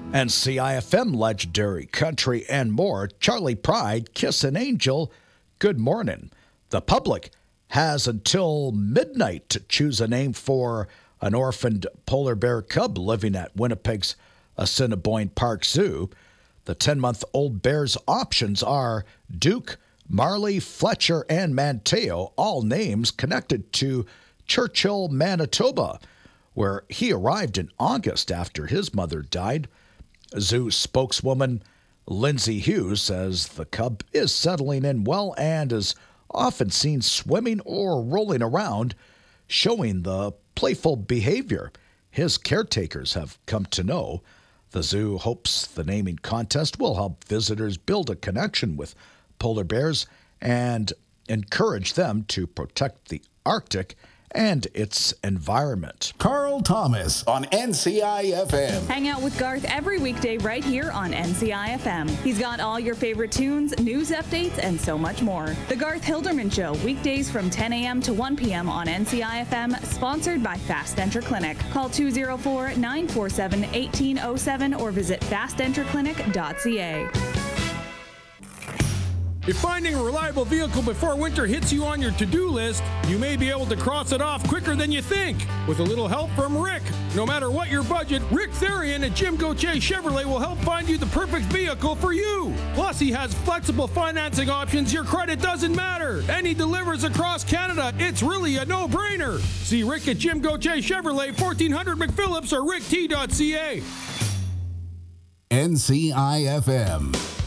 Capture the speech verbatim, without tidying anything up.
N C I F M legendary country and more. Charlie Pride, Kiss an Angel. Good morning. The public has until midnight to choose a name for an orphaned polar bear cub living at Winnipeg's Assiniboine Park Zoo. The ten-month-old bear's options are Duke, Marley, Fletcher, and Manteo, all names connected to Churchill, Manitoba, where he arrived in August after his mother died. Zoo spokeswoman Lindsay Hughes says the cub is settling in well and is often seen swimming or rolling around, showing the playful behavior his caretakers have come to know. The zoo hopes the naming contest will help visitors build a connection with polar bears and encourage them to protect the Arctic and its environment. Carl Thomas on N C I F M. Hang out with Garth every weekday right here on N C I F M. He's got all your favorite tunes, news updates, and so much more. The Garth Hilderman Show, weekdays from ten a.m. to one p.m. on N C I F M, sponsored by Fast Denture Clinic. Call two oh four, nine four seven, one eight oh seven or visit fast denture clinic dot c a. If finding a reliable vehicle before winter hits you on your to-do list, you may be able to cross it off quicker than you think. With a little help from Rick. No matter what your budget, Rick Therian at Jim Gauthier Chevrolet will help find you the perfect vehicle for you. Plus, he has flexible financing options. Your credit doesn't matter. And he delivers across Canada. It's really a no-brainer. See Rick at Jim Gauthier Chevrolet, fourteen hundred McPhillips or rick t dot c a. N C I F M.